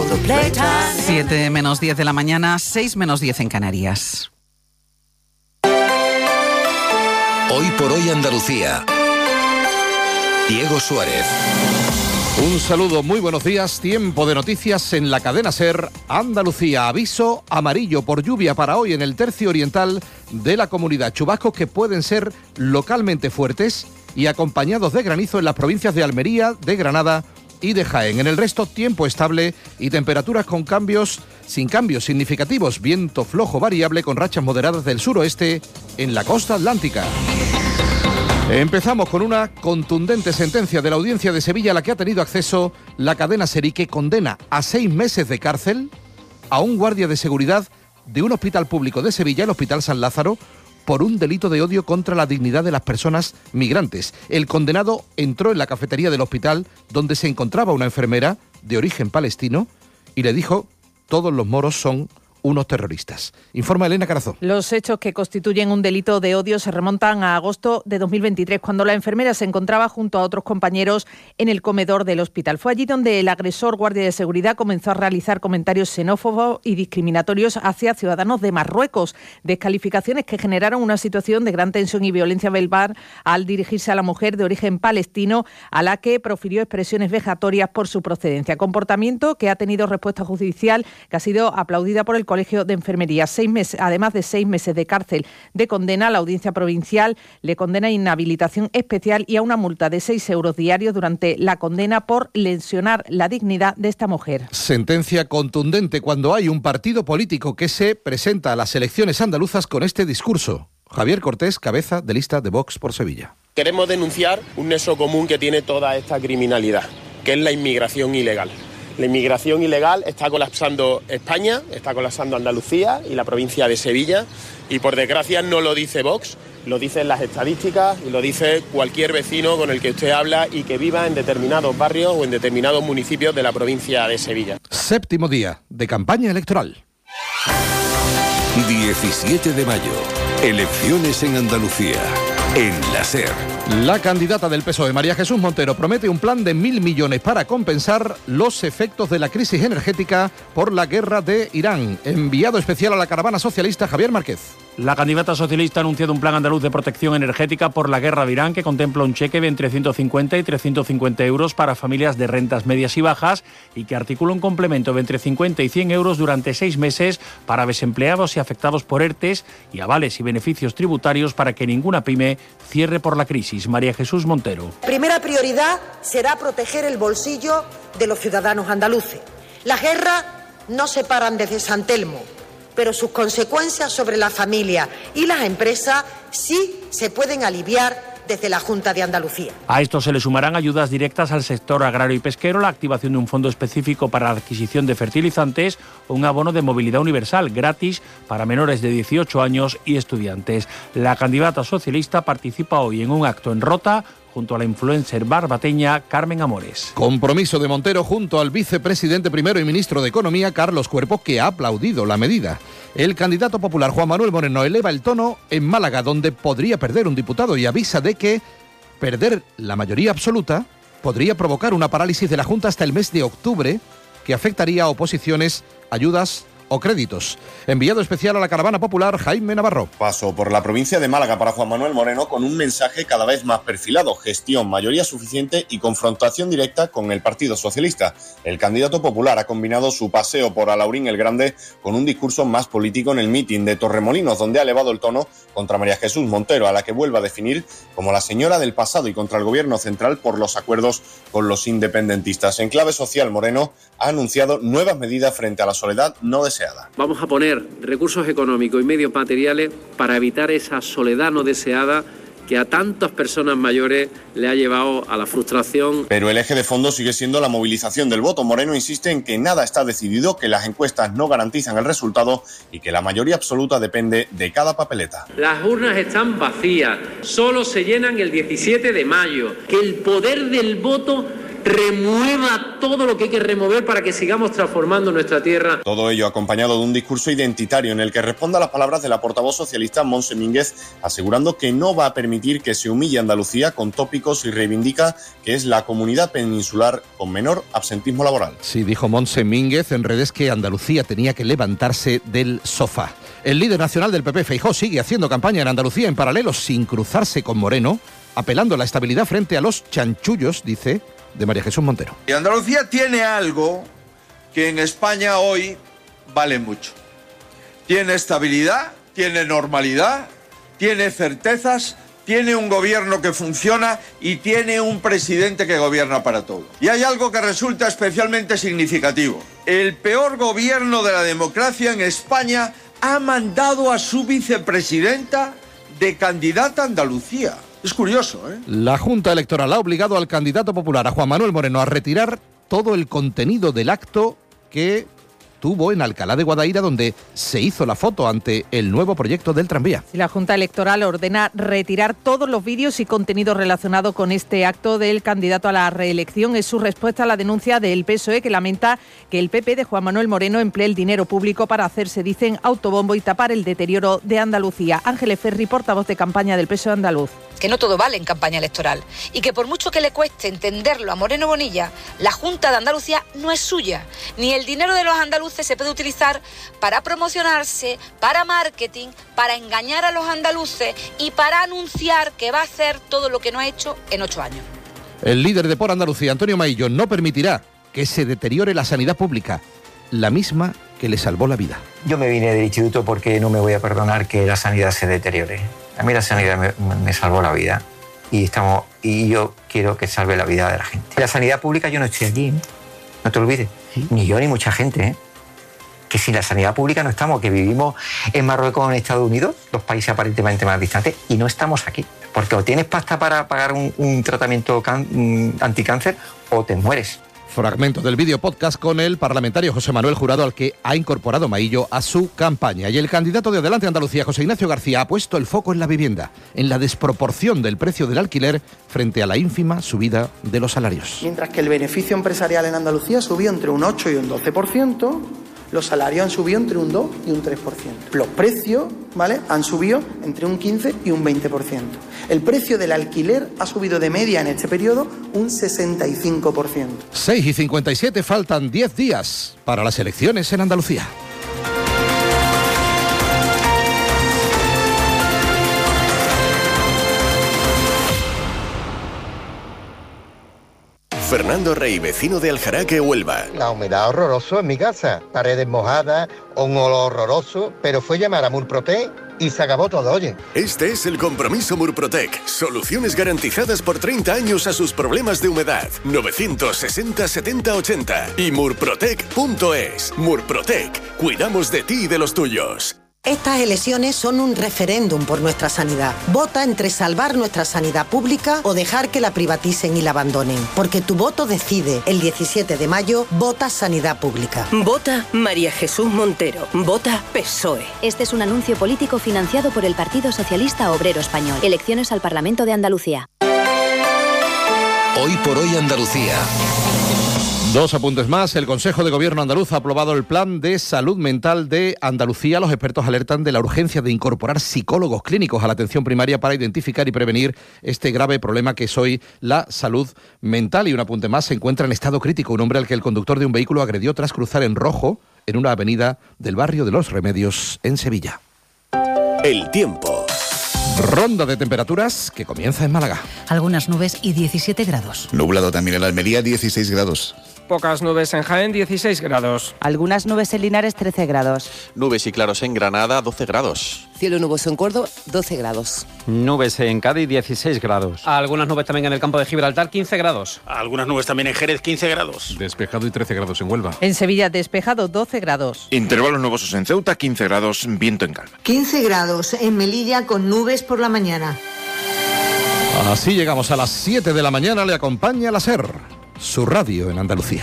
7 menos 10 de la mañana, 6 menos 10 en Canarias. Hoy por hoy Andalucía. Diego Suárez. Un saludo, muy buenos días. Tiempo de noticias en la cadena SER Andalucía. Aviso amarillo por lluvia para hoy en el tercio oriental de la comunidad. Chubascos que pueden ser localmente fuertes y acompañados de granizo en las provincias de Almería, de Granada y de Jaén. En el resto, tiempo estable y temperaturas sin cambios significativos. Viento flojo variable con rachas moderadas del suroeste en la costa atlántica. Empezamos con una contundente sentencia de la Audiencia de Sevilla a la que ha tenido acceso la cadena SER y que condena a 6 meses de cárcel a un guardia de seguridad de un hospital público de Sevilla, el Hospital San Lázaro, por un delito de odio contra la dignidad de las personas migrantes. El condenado entró en la cafetería del hospital donde se encontraba una enfermera de origen palestino y le dijo: todos los moros son unos terroristas. Informa Elena Carazo. Los hechos que constituyen un delito de odio se remontan a agosto de 2023, cuando la enfermera se encontraba junto a otros compañeros en el comedor del hospital. Fue allí donde el agresor guardia de seguridad comenzó a realizar comentarios xenófobos y discriminatorios hacia ciudadanos de Marruecos, descalificaciones que generaron una situación de gran tensión y violencia verbal al dirigirse a la mujer de origen palestino, a la que profirió expresiones vejatorias por su procedencia. Comportamiento que ha tenido respuesta judicial, que ha sido aplaudida por el Colegio de Enfermería. 6 meses, además de 6 meses de cárcel de condena, la Audiencia Provincial le condena a inhabilitación especial y a una multa de 6 euros diarios durante la condena por lesionar la dignidad de esta mujer. Sentencia contundente cuando hay un partido político que se presenta a las elecciones andaluzas con este discurso. Javier Cortés, cabeza de lista de Vox por Sevilla. Queremos denunciar un nexo común que tiene toda esta criminalidad, que es la inmigración ilegal. La inmigración ilegal está colapsando España, está colapsando Andalucía y la provincia de Sevilla, y por desgracia no lo dice Vox, lo dicen las estadísticas y lo dice cualquier vecino con el que usted habla y que viva en determinados barrios o en determinados municipios de la provincia de Sevilla. Séptimo día de campaña electoral. 17 de mayo. Elecciones en Andalucía. En la SER. La candidata del PSOE, María Jesús Montero, promete un plan de 1.000 millones para compensar los efectos de la crisis energética por la guerra de Irán. Enviado especial a la caravana socialista, Javier Márquez. La candidata socialista ha anunciado un plan andaluz de protección energética por la guerra de Irán que contempla un cheque de entre 150 y 350 euros para familias de rentas medias y bajas y que articula un complemento de entre 50 y 100 euros durante 6 meses para desempleados y afectados por ERTEs y avales y beneficios tributarios para que ninguna pyme cierre por la crisis. María Jesús Montero. Primera prioridad será proteger el bolsillo de los ciudadanos andaluces. Las guerras no se paran desde San Telmo, pero sus consecuencias sobre la familia y las empresas sí se pueden aliviar desde la Junta de Andalucía. A esto se le sumarán ayudas directas al sector agrario y pesquero, la activación de un fondo específico para la adquisición de fertilizantes o un abono de movilidad universal gratis para menores de 18 años y estudiantes. La candidata socialista participa hoy en un acto en Rota junto a la influencer barbateña Carmen Amores. Compromiso de Montero junto al vicepresidente primero y ministro de Economía, Carlos Cuerpo, que ha aplaudido la medida. El candidato popular Juan Manuel Moreno eleva el tono en Málaga, donde podría perder un diputado, y avisa de que perder la mayoría absoluta podría provocar una parálisis de la Junta hasta el mes de octubre, que afectaría a oposiciones, ayudas o créditos. Enviado especial a la caravana popular, Jaime Navarro. Paso por la provincia de Málaga para Juan Manuel Moreno con un mensaje cada vez más perfilado: gestión, mayoría suficiente y confrontación directa con el Partido Socialista. El candidato popular ha combinado su paseo por Alaurín el Grande con un discurso más político en el mitin de Torremolinos, donde ha elevado el tono contra María Jesús Montero, a la que vuelve a definir como la señora del pasado, y contra el gobierno central por los acuerdos con los independentistas. En clave social, Moreno ha anunciado nuevas medidas frente a la soledad no deseada. Vamos a poner recursos económicos y medios materiales para evitar esa soledad no deseada que a tantas personas mayores le ha llevado a la frustración. Pero el eje de fondo sigue siendo la movilización del voto. Moreno insiste en que nada está decidido, que las encuestas no garantizan el resultado y que la mayoría absoluta depende de cada papeleta. Las urnas están vacías, solo se llenan el 17 de mayo, que el poder del voto remueva todo lo que hay que remover para que sigamos transformando nuestra tierra. Todo ello acompañado de un discurso identitario en el que responde a las palabras de la portavoz socialista Montse Mínguez, asegurando que no va a permitir que se humille a Andalucía con tópicos y reivindica que es la comunidad peninsular con menor absentismo laboral. Sí, dijo Montse Mínguez en redes que Andalucía tenía que levantarse del sofá. El líder nacional del PP, Feijóo, sigue haciendo campaña en Andalucía en paralelo sin cruzarse con Moreno, apelando a la estabilidad frente a los chanchullos, dice, de María Jesús Montero. Y Andalucía tiene algo que en España hoy vale mucho. Tiene estabilidad, tiene normalidad, tiene certezas, tiene un gobierno que funciona y tiene un presidente que gobierna para todos. Y hay algo que resulta especialmente significativo. El peor gobierno de la democracia en España ha mandado a su vicepresidenta de candidata a Andalucía. Es curioso, ¿eh? La Junta Electoral ha obligado al candidato popular, a Juan Manuel Moreno, a retirar todo el contenido del acto que tuvo en Alcalá de Guadaira, donde se hizo la foto ante el nuevo proyecto del tranvía. La Junta Electoral ordena retirar todos los vídeos y contenido relacionado con este acto del candidato a la reelección. Es su respuesta a la denuncia del PSOE, que lamenta que el PP de Juan Manuel Moreno emplee el dinero público para hacerse, dicen, autobombo y tapar el deterioro de Andalucía. Ángeles Ferri, portavoz de campaña del PSOE andaluz. Que no todo vale en campaña electoral y que por mucho que le cueste entenderlo a Moreno Bonilla, la Junta de Andalucía no es suya, ni el dinero de los andaluces se puede utilizar para promocionarse, para marketing, para engañar a los andaluces y para anunciar que va a hacer todo lo que no ha hecho en 8 años. El líder de Por Andalucía, Antonio Maillo, no permitirá que se deteriore la sanidad pública, la misma que le salvó la vida. Yo me vine del instituto porque no me voy a perdonar que la sanidad se deteriore. A mí la sanidad me salvó la vida y yo quiero que salve la vida de la gente. La sanidad pública, yo no estoy aquí, no te olvides, ni yo ni mucha gente, que sin la sanidad pública no estamos, que vivimos en Marruecos o en Estados Unidos, los países aparentemente más distantes, y no estamos aquí. Porque o tienes pasta para pagar un tratamiento anticáncer o te mueres. Fragmento del vídeo podcast con el parlamentario José Manuel Jurado, al que ha incorporado Maillo a su campaña. Y el candidato de Adelante Andalucía, José Ignacio García, ha puesto el foco en la vivienda, en la desproporción del precio del alquiler frente a la ínfima subida de los salarios. Mientras que el beneficio empresarial en Andalucía subió entre un 8 y un 12%, los salarios han subido entre un 2 y un 3%. Los precios, ¿vale?, han subido entre un 15 y un 20%. El precio del alquiler ha subido de media en este periodo un 65%. 6:57, faltan 10 días para las elecciones en Andalucía. Fernando Rey, vecino de Aljaraque, Huelva. La humedad horroroso en mi casa, paredes mojadas, un olor horroroso, pero fue llamar a Murprotec y se acabó todo, oye. Este es el compromiso Murprotec. Soluciones garantizadas por 30 años a sus problemas de humedad. 960 70 80 y murprotec.es. Murprotec. Cuidamos de ti y de los tuyos. Estas elecciones son un referéndum por nuestra sanidad. Vota entre salvar nuestra sanidad pública o dejar que la privaticen y la abandonen. Porque tu voto decide. El 17 de mayo, vota sanidad pública. Vota María Jesús Montero. Vota PSOE. Este es un anuncio político financiado por el Partido Socialista Obrero Español. Elecciones al Parlamento de Andalucía. Hoy por hoy Andalucía. Dos apuntes más. El Consejo de Gobierno andaluz ha aprobado el Plan de Salud Mental de Andalucía. Los expertos alertan de la urgencia de incorporar psicólogos clínicos a la atención primaria para identificar y prevenir este grave problema que es hoy la salud mental. Y un apunte más. Se encuentra en estado crítico un hombre al que el conductor de un vehículo agredió tras cruzar en rojo en una avenida del barrio de Los Remedios, en Sevilla. El tiempo. Ronda de temperaturas que comienza en Málaga. Algunas nubes y 17 grados. Nublado también en Almería, 16 grados. Pocas nubes en Jaén, 16 grados. Algunas nubes en Linares, 13 grados. Nubes y claros en Granada, 12 grados. Cielo nuboso en Córdoba, 12 grados. Nubes en Cádiz, 16 grados. Algunas nubes también en el campo de Gibraltar, 15 grados. Algunas nubes también en Jerez, 15 grados. Despejado y 13 grados en Huelva. En Sevilla, despejado, 12 grados. Intervalos nubosos en Ceuta, 15 grados, viento en calma. 15 grados en Melilla con nubes por la mañana. Así llegamos a las 7 de la mañana. Le acompaña la SER, su radio en Andalucía.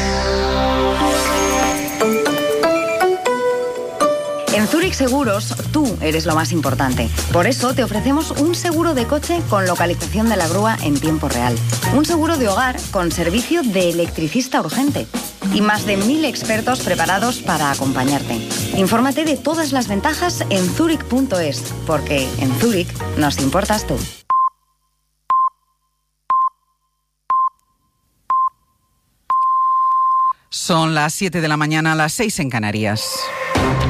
En Zurich Seguros, tú tú eres lo más importante. Por eso te ofrecemos un seguro de coche con localización de la grúa en tiempo real. Un seguro de hogar con servicio de electricista urgente. Y más de 1000 expertos preparados para acompañarte. Infórmate de todas las ventajas en zurich.es, porque en Zurich nos importas tú. Son las 7 de la mañana, las 6 en Canarias.